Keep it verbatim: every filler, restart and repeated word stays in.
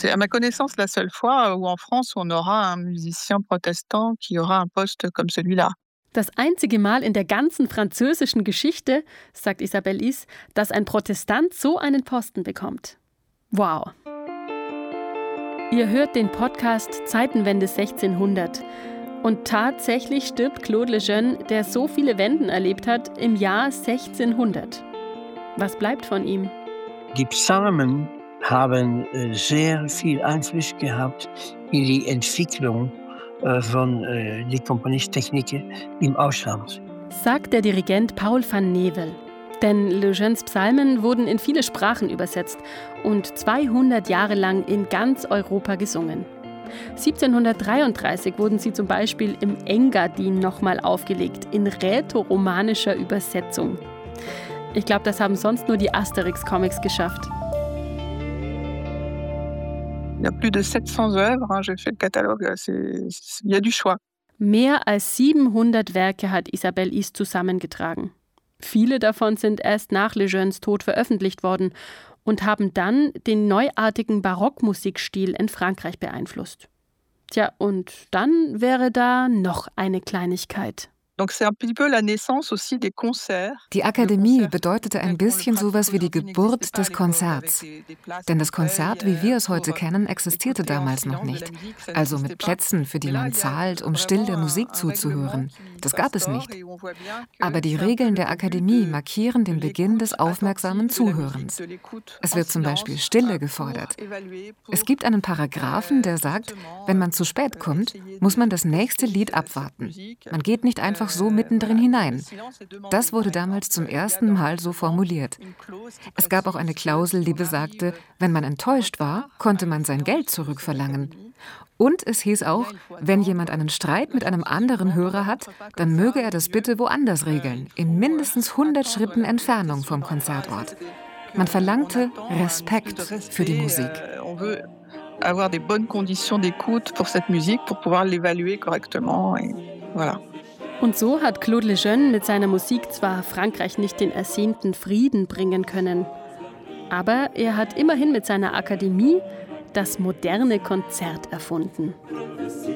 C'est à ma connaissance la seule fois où en France on aura un musicien protestant qui aura un poste comme celui-là. Das einzige Mal in der ganzen französischen Geschichte, sagt Isabelle Is, dass ein Protestant so einen Posten bekommt. Wow. Ihr hört den Podcast Zeitenwende sechzehnhundert. Und tatsächlich stirbt Claude Lejeune, der so viele Wenden erlebt hat, im Jahr sechzehnhundert. Was bleibt von ihm? Die Psalmen haben äh, sehr viel Einfluss gehabt in die Entwicklung äh, von äh, die Komponisttechniken im Ausland. Sagt der Dirigent Paul van Nevel. Denn Lejeunes Psalmen wurden in viele Sprachen übersetzt und zweihundert Jahre lang in ganz Europa gesungen. siebzehnhundertdreiunddreißig wurden sie zum Beispiel im Engadin nochmal aufgelegt, in rätoromanischer Übersetzung. Ich glaube, das haben sonst nur die Asterix-Comics geschafft. Il y a plus de sept cents œuvres, hein, j'ai fait le catalogue, c'est, il y a du choix. Mehr als siebenhundert Werke hat Isabelle Is zusammengetragen. Viele davon sind erst nach Lejeunes Tod veröffentlicht worden und haben dann den neuartigen Barockmusikstil in Frankreich beeinflusst. Tja, und dann wäre da noch eine Kleinigkeit. Die Akademie bedeutete ein bisschen sowas wie die Geburt des Konzerts. Denn das Konzert, wie wir es heute kennen, existierte damals noch nicht. Also mit Plätzen, für die man zahlt, um still der Musik zuzuhören. Das gab es nicht. Aber die Regeln der Akademie markieren den Beginn des aufmerksamen Zuhörens. Es wird zum Beispiel Stille gefordert. Es gibt einen Paragraphen, der sagt, wenn man zu spät kommt, muss man das nächste Lied abwarten. Man geht nicht einfach so mittendrin hinein. Das wurde damals zum ersten Mal so formuliert. Es gab auch eine Klausel, die besagte, wenn man enttäuscht war, konnte man sein Geld zurückverlangen. Und es hieß auch, wenn jemand einen Streit mit einem anderen Hörer hat, dann möge er das bitte woanders regeln, in mindestens hundert Schritten Entfernung vom Konzertort. Man verlangte Respekt für die Musik. Avoir des bonnes conditions d'écoute pour cette musique pour pouvoir l'évaluer correctement et voilà. Und so hat Claude Lejeune mit seiner Musik zwar Frankreich nicht den ersehnten Frieden bringen können, aber er hat immerhin mit seiner Akademie das moderne Konzert erfunden.